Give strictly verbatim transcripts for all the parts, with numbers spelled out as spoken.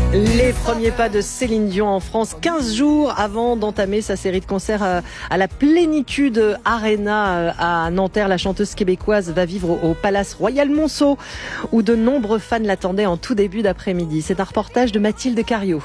Les premiers pas de Céline Dion en France, quinze jours avant d'entamer sa série de concerts à la Plénitude Arena à Nanterre. La chanteuse québécoise va vivre au Palace Royal Monceau, où de nombreux fans l'attendaient en tout début d'après-midi. C'est un reportage de Mathilde Cariou.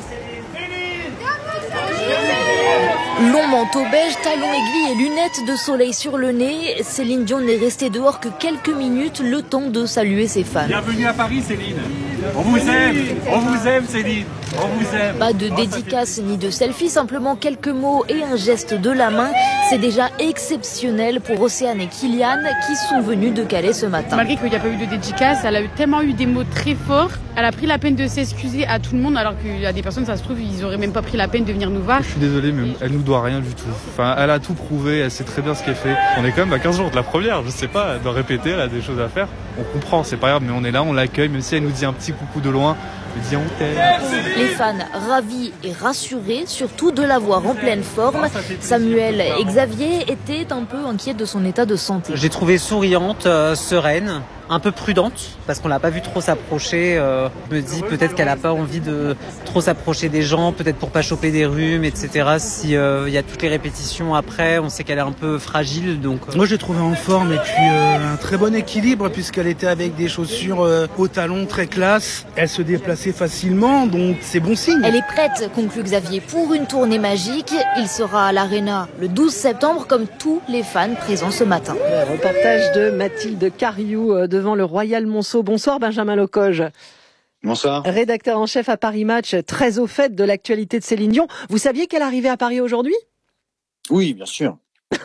Long manteau beige, talons aiguilles et lunettes de soleil sur le nez, Céline Dion n'est restée dehors que quelques minutes, le temps de saluer ses fans. Bienvenue à Paris, Céline. On vous aime, on vous aime, Céline. On vous aime. Pas de dédicace ni de selfie, simplement quelques mots et un geste de la main. C'est déjà exceptionnel pour Océane et Kylian qui sont venus de Calais ce matin. Malgré qu'il n'y a pas eu de dédicace, elle a eu tellement eu des mots très forts. Elle a pris la peine de s'excuser à tout le monde, alors qu'il y a des personnes, ça se trouve, ils auraient même pas pris la peine de venir nous voir. Je suis désolé, mais elle nous doit rien du tout. Enfin, elle a tout prouvé, elle sait très bien ce qu'elle fait. On est quand même à quinze jours de la première, je sais pas, elle doit répéter, elle a des choses à faire. On comprend, c'est pas grave, mais on est là, on l'accueille, même si elle nous dit un petit coucou de loin, elle dit on t'aime. Les fans ravis et rassurés, surtout de la voir en pleine forme. Samuel et Xavier étaient un peu inquiets de son état de santé. J'ai trouvé souriante, euh, sereine, un peu prudente, parce qu'on l'a pas vu trop s'approcher. Euh, je me dis peut-être qu'elle a pas envie de trop s'approcher des gens, peut-être pour pas choper des rhumes, et cetera. Si il euh, y a toutes les répétitions après, on sait qu'elle est un peu fragile, donc. Euh... Moi, j'ai trouvé en forme et puis euh, un très bon équilibre puisqu'elle était avec des chaussures euh, au talon très classe. Elle se déplaçait facilement, donc c'est bon signe. Elle est prête, conclut Xavier, pour une tournée magique. Il sera à l'Arena le douze septembre, comme tous les fans présents ce matin. Le reportage de Mathilde Cariou devant le Royal Monceau. Bonsoir Benjamin Locoge. Bonsoir. Rédacteur en chef à Paris Match, très au fait de l'actualité de Céline Dion. Vous saviez qu'elle arrivait à Paris aujourd'hui ? Oui, bien sûr.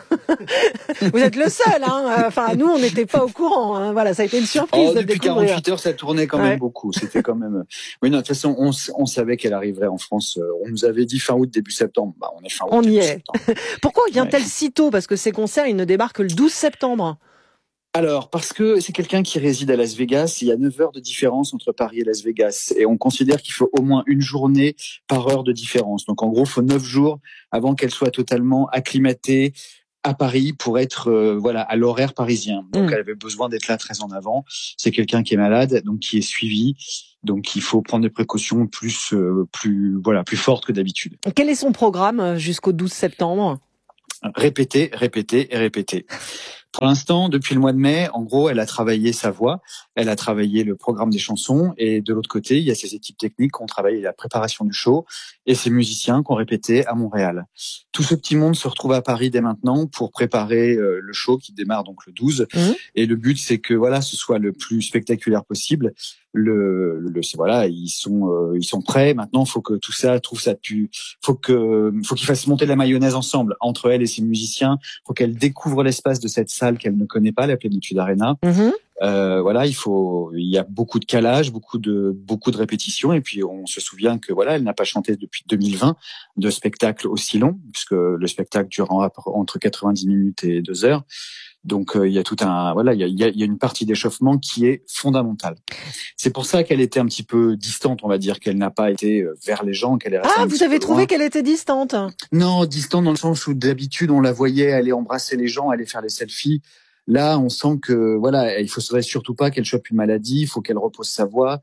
Vous êtes le seul, hein. Enfin, nous, on n'était pas au courant. Hein. Voilà, ça a été une surprise oh, de depuis découvrir. quarante-huit heures, ça tournait quand ouais. même beaucoup. C'était quand même. Oui, non, de toute façon, on, on savait qu'elle arriverait en France. On nous avait dit fin août, début septembre. Bah, on est fin août. On début y est. septembre. Pourquoi vient-elle ouais. si tôt ? Parce que ces concerts, ils ne débarquent que le douze septembre. Alors, parce que c'est quelqu'un qui réside à Las Vegas, il y a neuf heures de différence entre Paris et Las Vegas. Et on considère qu'il faut au moins une journée par heure de différence. Donc, en gros, il faut neuf jours avant qu'elle soit totalement acclimatée à Paris pour être euh, voilà à l'horaire parisien. Donc, mmh. elle avait besoin d'être là très en avant. C'est quelqu'un qui est malade, donc qui est suivi. Donc, il faut prendre des précautions plus, euh, plus, voilà, plus fortes que d'habitude. Quel est son programme jusqu'au douze septembre ? Répéter, répéter et répéter. Pour l'instant, depuis le mois de mai, en gros, elle a travaillé sa voix, elle a travaillé le programme des chansons, et de l'autre côté, il y a ses équipes techniques qui ont travaillé la préparation du show, et ses musiciens qui ont répété à Montréal. Tout ce petit monde se retrouve à Paris dès maintenant pour préparer euh, le show qui démarre donc le douze. Mmh. Et le but, c'est que voilà, ce soit le plus spectaculaire possible. Le, le voilà, ils sont euh, ils sont prêts. Maintenant, faut que tout ça trouve ça pu. Faut que faut qu'ils fassent monter la mayonnaise ensemble entre elle et ses musiciens. Faut qu'elle découvre l'espace de cette salle qu'elle ne connaît pas, la Plénitude Arena. Mmh. Euh, voilà, il faut, il y a beaucoup de calage, beaucoup de, beaucoup de répétitions, et puis on se souvient que voilà, elle n'a pas chanté depuis deux mille vingt de spectacle aussi long, puisque le spectacle dure entre quatre-vingt-dix minutes et deux heures. Donc euh, il y a tout un, voilà, il y a, il y a une partie d'échauffement qui est fondamentale. C'est pour ça qu'elle était un petit peu distante, on va dire, qu'elle n'a pas été vers les gens, qu'elle est restée. Ah, vous avez trouvé qu'elle était distante ? Non, distante dans le sens où d'habitude on la voyait aller embrasser les gens, aller faire les selfies. Là, on sent que voilà, il faudrait surtout pas qu'elle chope une maladie, il faut qu'elle repose sa voix.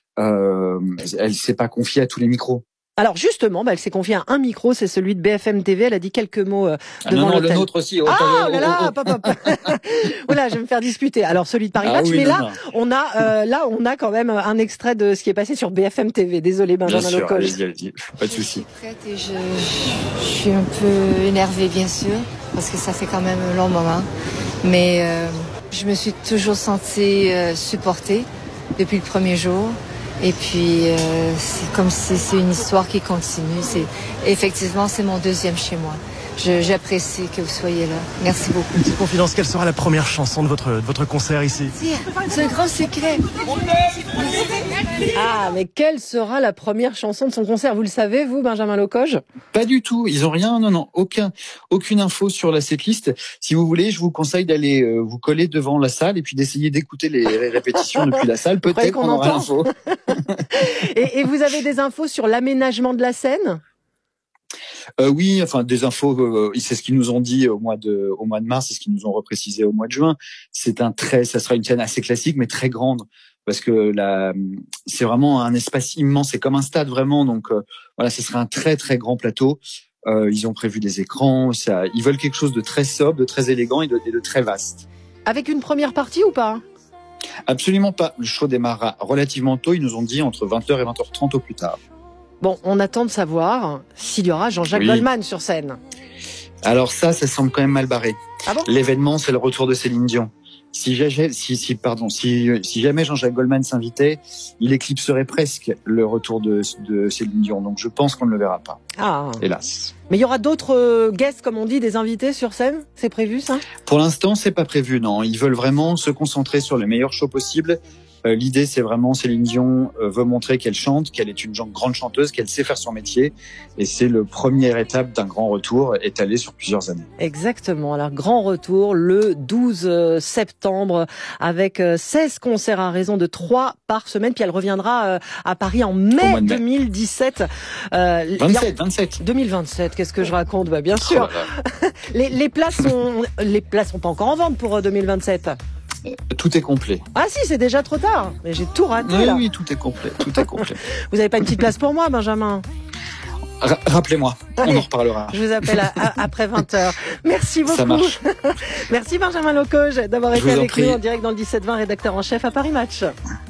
Euh, elle s'est pas confiée à tous les micros. Alors justement, bah, elle s'est confiée à un micro, c'est celui de B F M T V. Elle a dit quelques mots euh, devant ah non, non, l'hôtel. Le nôtre aussi. Oh, ah oh, oh là là, oh, hop, hop, hop. Voilà, je vais me faire disputer. Alors celui de Paris Match, ah, oui, mais non, là, non. on a euh, là, on a quand même un extrait de ce qui est passé sur B F M T V. Désolé, Benjamin Locoge. Allez-y, allez-y. Pas de souci. Je suis prête et je, je suis un peu énervée, bien sûr, parce que ça fait quand même un long moment. Mais euh, je me suis toujours sentie euh, supportée depuis le premier jour. Et puis, euh, c'est comme si c'est une histoire qui continue. C'est, effectivement, c'est mon deuxième chez moi. Je, j'apprécie que vous soyez là. Merci beaucoup. Une petite confidence, quelle sera la première chanson de votre, de votre concert ici ? C'est un grand secret. Ah, mais quelle sera la première chanson de son concert ? Vous le savez, vous, Benjamin Locoge ? Pas du tout. Ils ont rien, non, non, aucun, aucune info sur la setlist. Si vous voulez, je vous conseille d'aller euh, vous coller devant la salle et puis d'essayer d'écouter les répétitions depuis la salle. Peut-être qu'on, qu'on aura l'info. et, et vous avez des infos sur l'aménagement de la scène ? Euh, oui, enfin des infos, euh, c'est ce qu'ils nous ont dit au mois de au mois de mars, c'est ce qu'ils nous ont reprécisé au mois de juin. C'est un très, ça sera une scène assez classique mais très grande. parce que la, c'est vraiment un espace immense, c'est comme un stade vraiment. Donc euh, voilà, ce serait un très très grand plateau. Euh, ils ont prévu des écrans, ça, ils veulent quelque chose de très sobre, de très élégant et de, et de très vaste. Avec une première partie ou pas? Absolument pas. Le show démarrera relativement tôt. Ils nous ont dit entre vingt heures et vingt heures trente au plus tard. Bon, on attend de savoir s'il y aura Jean-Jacques Oui. Goldman sur scène. Alors ça, ça semble quand même mal barré. Ah bon? L'événement, c'est le retour de Céline Dion. Si, si, si, pardon, si, si jamais Jean-Jacques Goldman s'invitait, il éclipserait presque le retour de, de Céline Dion. Donc je pense qu'on ne le verra pas. Ah. Hélas. Mais il y aura d'autres euh, guests, comme on dit, des invités sur scène? C'est prévu, ça? Pour l'instant, c'est pas prévu, non. Ils veulent vraiment se concentrer sur les meilleurs shows possibles. Euh, l'idée, c'est vraiment Céline Dion euh, veut montrer qu'elle chante, qu'elle est une grande chanteuse, qu'elle sait faire son métier. Et c'est le première étape d'un grand retour étalé sur plusieurs années. Exactement. Alors, grand retour le douze septembre avec seize concerts à raison de trois par semaine. Puis elle reviendra à Paris en mai deux mille dix-sept. Euh, vingt-sept, vingt-sept. deux mille vingt-sept. Qu'est-ce que je raconte? Bah, bien sûr. Oh les, les places sont, les places sont pas encore en vente pour deux mille vingt-sept. Tout est complet. Ah si, c'est déjà trop tard. Mais j'ai tout raté oui, là. Oui, tout est complet. Tout est complet. Vous avez pas une petite place pour moi, Benjamin? R- Rappelez-moi, Allez, on en reparlera. Je vous appelle à, à, après vingt heures. Merci beaucoup. Ça marche. Merci Benjamin Locoge d'avoir je été avec prie. nous en direct dans le dix-sept vingt, rédacteur en chef à Paris Match.